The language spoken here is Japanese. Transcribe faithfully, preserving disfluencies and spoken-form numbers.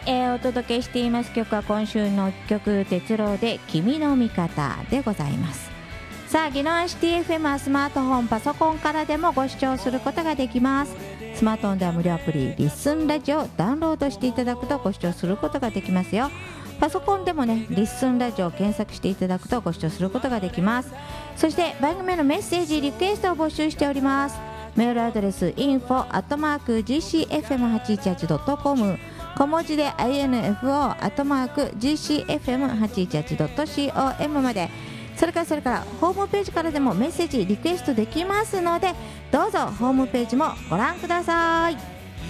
えー、お届けしています曲は今週の曲哲郎で君の味方でございます。さあ、宜野湾シティ エフエム はスマートフォンパソコンからでもご視聴することができます。スマートフォンでは無料アプリリッスンラジオをダウンロードしていただくとご視聴することができますよ。パソコンでもね、リッスンラジオを検索していただくとご視聴することができます。そして番組へのメッセージリクエストを募集しております。メールアドレス インフォ アットマーク ジーシーエフエムはちいちはち ドットコム、 小文字で インフォ アットマーク ジーシーエフエムはちいちはち ドットコム まで。それからそれからホームページからでもメッセージリクエストできますので、どうぞホームページもご覧ください。